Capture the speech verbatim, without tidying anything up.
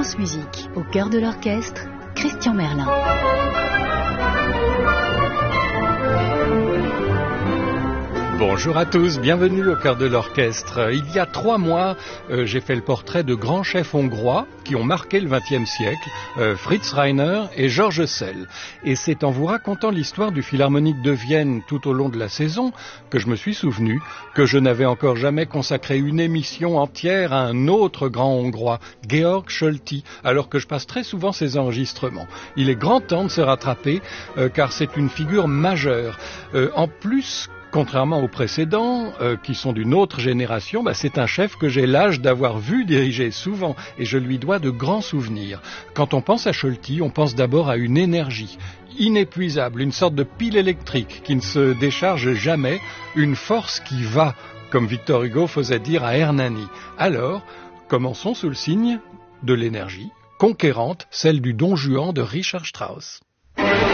France Musique, au cœur de l'orchestre, Christian Merlin. Bonjour à tous, bienvenue au cœur de l'orchestre. Il y a trois mois, euh, j'ai fait le portrait de grands chefs hongrois qui ont marqué le vingtième siècle, euh, Fritz Reiner et Georges Szell. Et c'est en vous racontant l'histoire du Philharmonique de Vienne tout au long de la saison que je me suis souvenu que je n'avais encore jamais consacré une émission entière à un autre grand hongrois, Georg Solti, alors que je passe très souvent ses enregistrements. Il est grand temps de se rattraper, euh, car c'est une figure majeure. Euh, en plus, contrairement aux précédents, euh, qui sont d'une autre génération, bah, c'est un chef que j'ai l'âge d'avoir vu diriger souvent, et je lui dois de grands souvenirs. Quand on pense à Solti, on pense d'abord à une énergie inépuisable, une sorte de pile électrique qui ne se décharge jamais, une force qui va, comme Victor Hugo faisait dire à Hernani. Alors, commençons sous le signe de l'énergie conquérante, celle du Don Juan de Richard Strauss.